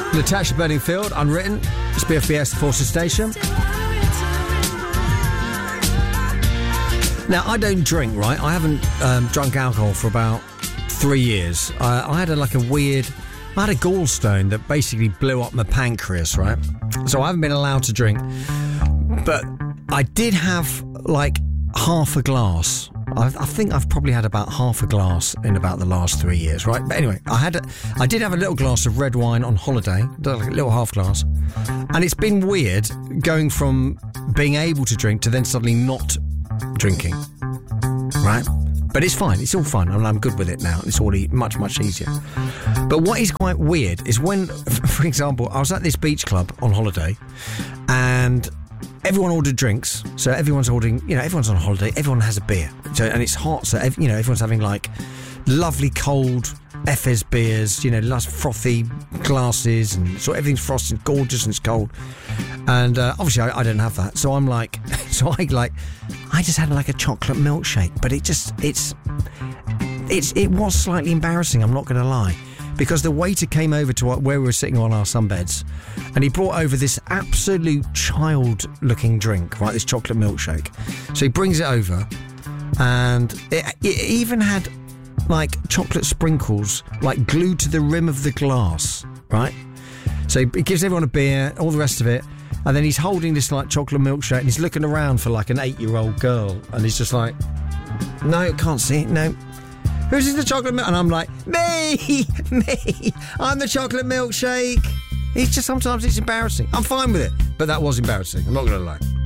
Natasha Bedingfield, Unwritten. It's BFBS Forces Station. Now, I don't drink, right? I haven't drunk alcohol for about 3 years. I had a gallstone that basically blew up my pancreas, right? So I haven't been allowed to drink. But I did have like half a glass. I think I've probably had about half a glass in about the last 3 years, right? But anyway, I did have a little glass of red wine on holiday, like a little half glass. And it's been weird going from being able to drink to then suddenly not drinking, right? But it's fine. It's all fun. I'm good with it now. It's all much, much easier. But what is quite weird is when, for example, I was at this beach club on holiday and everyone ordered drinks. So everyone's ordering, everyone's on holiday. Everyone has a beer. And it's hot. So, everyone's having like lovely cold Efes beers, nice frothy glasses. And so everything's frosted, gorgeous, and it's cold. And obviously I don't have that. So I'm like, I just had like a chocolate milkshake. But it was slightly embarrassing, I'm not going to lie. Because the waiter came over to where we were sitting on our sunbeds and he brought over this absolute child-looking drink, right, this chocolate milkshake. So he brings it over and it even had, like, chocolate sprinkles, like, glued to the rim of the glass, right? So he gives everyone a beer, all the rest of it, and then he's holding this, like, chocolate milkshake and he's looking around for, like, an 8-year-old girl and he's just like, no, can't see it, no. Who's the chocolate milk? And I'm like, me, I'm the chocolate milkshake. It's just sometimes it's embarrassing. I'm fine with it, but that was embarrassing. I'm not going to lie.